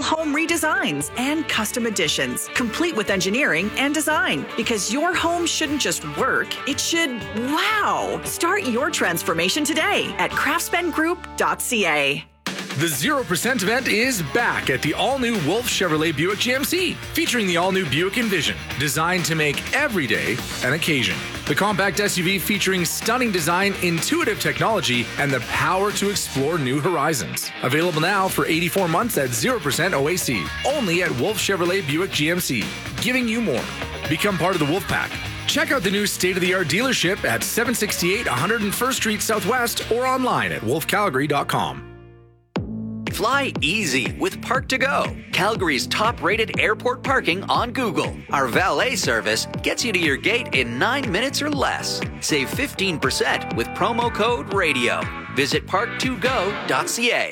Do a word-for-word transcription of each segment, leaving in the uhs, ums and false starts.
home redesigns and custom additions, complete with engineering and design. Because your home shouldn't just work, it should wow. Start your transformation today at craftsman group dot c a. The zero percent event is back at the all-new Wolf Chevrolet Buick G M C, featuring the all-new Buick Envision, designed to make every day an occasion. The compact S U V featuring stunning design, intuitive technology, and the power to explore new horizons. Available now for eighty-four months at zero percent O A C, only at Wolf Chevrolet Buick G M C, giving you more. Become part of the Wolf Pack. Check out the new state-of-the-art dealership at seven sixty-eight one hundred first Street Southwest or online at wolf calgary dot com. Fly easy with Park to Go, Calgary's top-rated airport parking on Google. Our valet service gets you to your gate in nine minutes or less. Save fifteen percent with promo code RADIO. Visit park to go dot c a.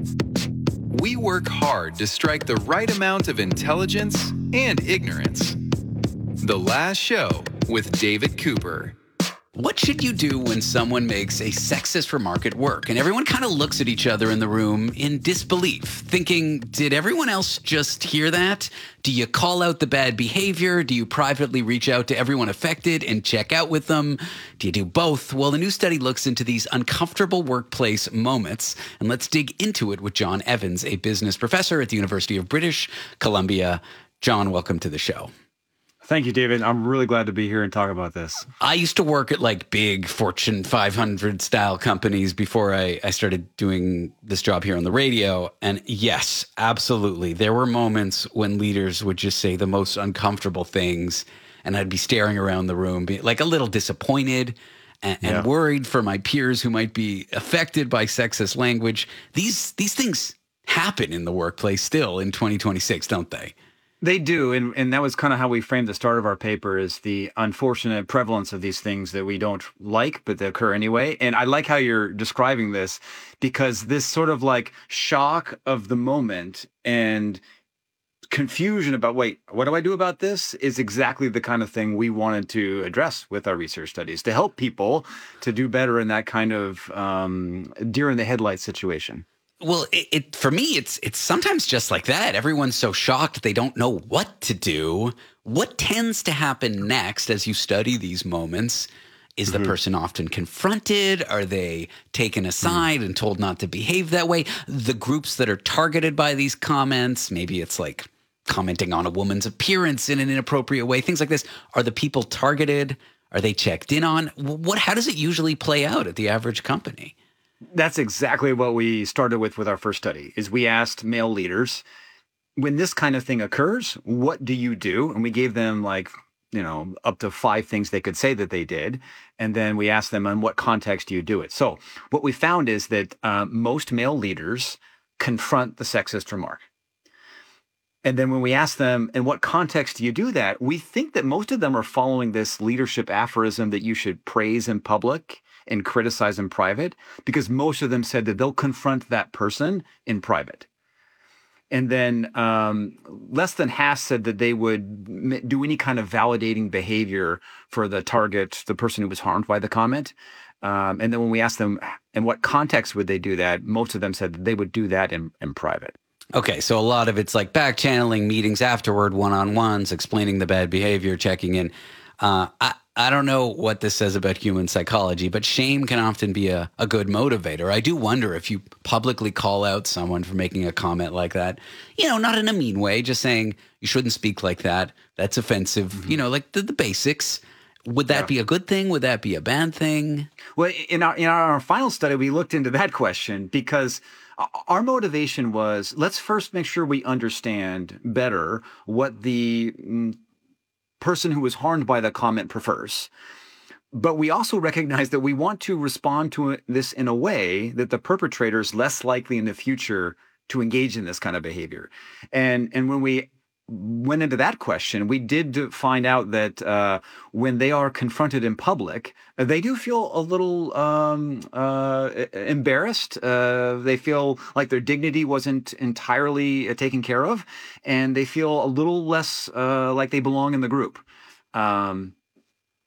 We work hard to strike the right amount of intelligence and ignorance. The Last Show with David Cooper. What should you do when someone makes a sexist remark at work and everyone kind of looks at each other in the room in disbelief, thinking, did everyone else just hear that? Do you call out the bad behavior? Do you privately reach out to everyone affected and check out with them? Do you do both? Well, the new study looks into these uncomfortable workplace moments, and let's dig into it with John Evans, a business professor at the University of British Columbia. John, welcome to the show. Thank you, David. I'm really glad to be here and talk about this. I used to work at like big Fortune five hundred style companies before I, I started doing this job here on the radio. And yes, absolutely. There were moments when leaders would just say the most uncomfortable things, and I'd be staring around the room, be like a little disappointed and, and Yeah. worried for my peers who might be affected by sexist language. These, these things happen in the workplace still in twenty twenty-six, don't they? They do, and, and that was kind of how we framed the start of our paper, is the unfortunate prevalence of these things that we don't like, but they occur anyway. And I like how you're describing this, because this sort of like shock of the moment and confusion about, wait, what do I do about this, is exactly the kind of thing we wanted to address with our research studies, to help people to do better in that kind of um, deer in the headlights situation. Well, it, it for me, it's it's sometimes just like that. Everyone's so shocked they don't know what to do. What tends to happen next as you study these moments? Is mm-hmm. the person often confronted? Are they taken aside mm-hmm. and told not to behave that way? The groups that are targeted by these comments, maybe it's like commenting on a woman's appearance in an inappropriate way, things like this. Are the people targeted? Are they checked in on? What? How does it usually play out at the average company? That's exactly what we started with with our first study, is we asked male leaders, when this kind of thing occurs, what do you do? And we gave them like, you know, up to five things they could say that they did. And then we asked them, in what context do you do it? So what we found is that uh, most male leaders confront the sexist remark. And then when we ask them, in what context do you do that? We think that most of them are following this leadership aphorism that you should praise in public and criticize in private, because most of them said that they'll confront that person in private. And then um, less than half said that they would m- do any kind of validating behavior for the target, the person who was harmed by the comment. Um, and then when we asked them, in what context would they do that, most of them said that they would do that in, in private. Okay, so a lot of it's like back channeling, meetings afterward, one-on-ones, explaining the bad behavior, checking in. Uh, I, I don't know what this says about human psychology, but shame can often be a, a good motivator. I do wonder if you publicly call out someone for making a comment like that, you know, not in a mean way, just saying you shouldn't speak like that. That's offensive, mm-hmm. you know, like the, the basics. Would that yeah. be a good thing? Would that be a bad thing? Well, in our in our final study, we looked into that question because our motivation was, let's first make sure we understand better what the mm, person who was harmed by the comment prefers. But we also recognize that we want to respond to this in a way that the perpetrator is less likely in the future to engage in this kind of behavior. And, and when we went into that question, we did find out that uh, when they are confronted in public, they do feel a little um, uh, embarrassed. Uh, they feel like their dignity wasn't entirely uh, taken care of, and they feel a little less uh, like they belong in the group. Um,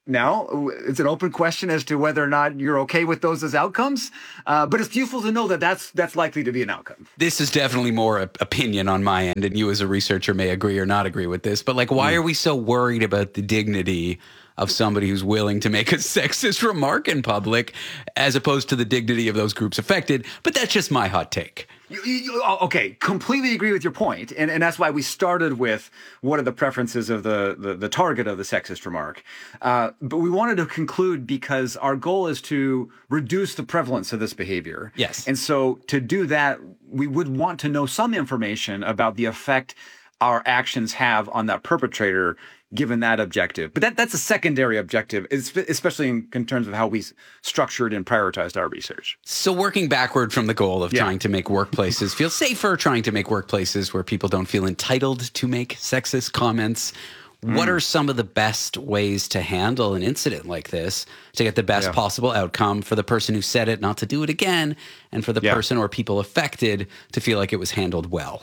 now. It's an open question as to whether or not you're okay with those as outcomes. Uh, but it's useful to know that that's, that's likely to be an outcome. This is definitely more a- opinion on my end, and you as a researcher may agree or not agree with this. But like, why mm. are we so worried about the dignity of somebody who's willing to make a sexist remark in public as opposed to the dignity of those groups affected? But that's just my hot take. You, you, okay, completely agree with your point. And, and that's why we started with what are the preferences of the, the, the target of the sexist remark. Uh, but we wanted to conclude because our goal is to reduce the prevalence of this behavior. Yes. And so to do that, we would want to know some information about the effect our actions have on that perpetrator given that objective. But that, that's a secondary objective, especially in, in terms of how we structured and prioritized our research. So working backward from the goal of yeah. trying to make workplaces feel safer, trying to make workplaces where people don't feel entitled to make sexist comments, mm. what are some of the best ways to handle an incident like this to get the best yeah. possible outcome for the person who said it not to do it again, and for the yeah. person or people affected to feel like it was handled well?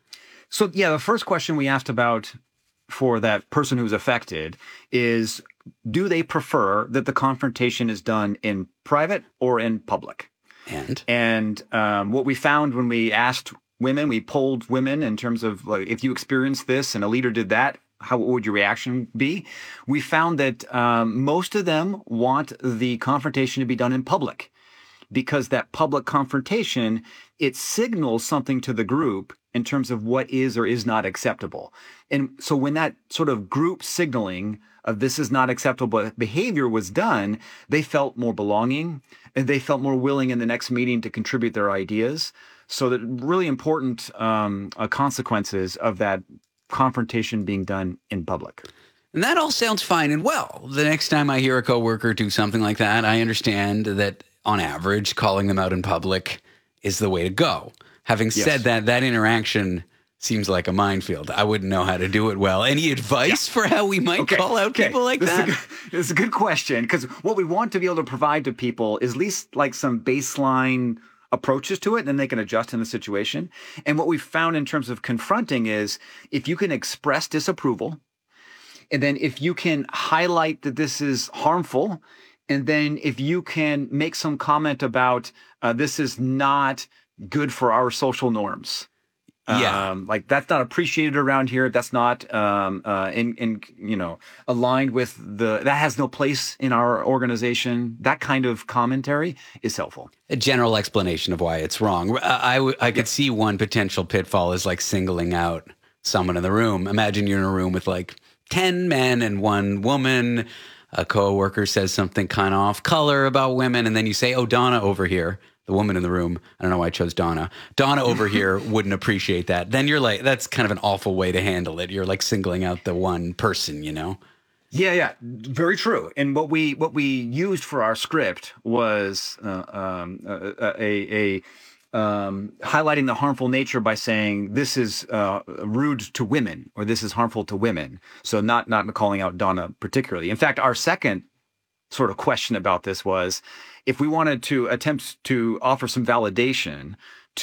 So, yeah, the first question we asked about for that person who's affected is, do they prefer that the confrontation is done in private or in public? And? And um, what we found when we asked women, we polled women in terms of, like, if you experienced this and a leader did that, how what would your reaction be? We found that um, most of them want the confrontation to be done in public, because that public confrontation, it signals something to the group in terms of what is or is not acceptable. And so when that sort of group signaling of this is not acceptable behavior was done, they felt more belonging, and they felt more willing in the next meeting to contribute their ideas. So that really important um, uh, consequences of that confrontation being done in public. And that all sounds fine and well. The next time I hear a coworker do something like that, I understand that on average, calling them out in public is the way to go. Having said yes. that, that interaction seems like a minefield. I wouldn't know how to do it well. Any advice yeah. for how we might okay. call out okay. people like this that? Is good, this is a good question, because what we want to be able to provide to people is at least like some baseline approaches to it, and then they can adjust in the situation. And what we've found in terms of confronting is, if you can express disapproval, and then if you can highlight that this is harmful, and then if you can make some comment about uh, this is not good for our social norms. Yeah. Um, like that's not appreciated around here. That's not um, uh, in, in, you know, aligned with the, that has no place in our organization. That kind of commentary is helpful. A general explanation of why it's wrong. I, I, I could see one potential pitfall is like singling out someone in the room. Imagine you're in a room with like ten men and one woman. A coworker says something kind of off color about women, and then you say, oh, Donna over here, the woman in the room, I don't know why I chose Donna, Donna over here wouldn't appreciate that. Then you're like, that's kind of an awful way to handle it. You're like singling out the one person, you know? Yeah, yeah, very true. And what we what we used for our script was uh, um, a, a, a Um, highlighting the harmful nature by saying this is uh, rude to women, or this is harmful to women. So not not calling out Donna particularly. In fact, our second sort of question about this was, if we wanted to attempt to offer some validation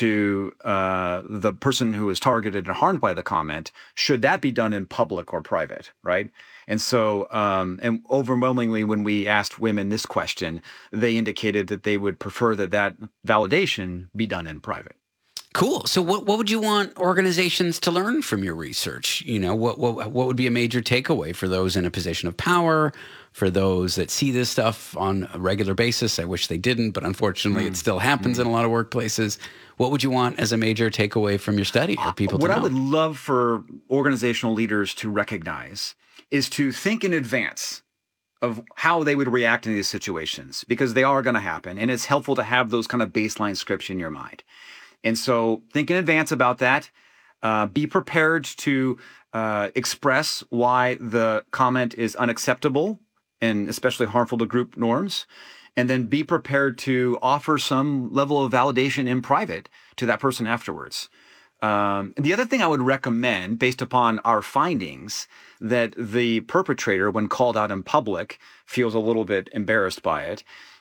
to uh, the person who was targeted and harmed by the comment, should that be done in public or private, right? And so, um, and overwhelmingly, when we asked women this question, they indicated that they would prefer that that validation be done in private. Cool. So what, what would you want organizations to learn from your research? You know, what, what, what would be a major takeaway for those in a position of power, for those that see this stuff on a regular basis? I wish they didn't, but unfortunately mm. it still happens mm. in a lot of workplaces. What would you want as a major takeaway from your study for people what to know? What I would love for organizational leaders to recognize is to think in advance of how they would react in these situations, because they are going to happen. And it's helpful to have those kind of baseline scripts in your mind. And so think in advance about that. Uh, be prepared to uh, express why the comment is unacceptable and especially harmful to group norms. And then be prepared to offer some level of validation in private to that person afterwards. Um, and the other thing I would recommend, based upon our findings, that the perpetrator, when called out in public, feels a little bit embarrassed by it.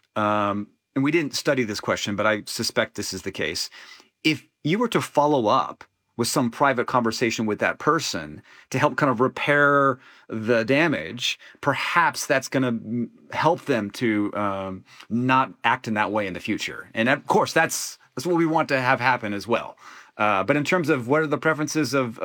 Um, and we didn't study this question, but I suspect this is the case. If you were to follow up with some private conversation with that person to help kind of repair the damage, perhaps that's going to help them to um, not act in that way in the future. And of course, that's that's what we want to have happen as well. Uh, but in terms of what are the preferences of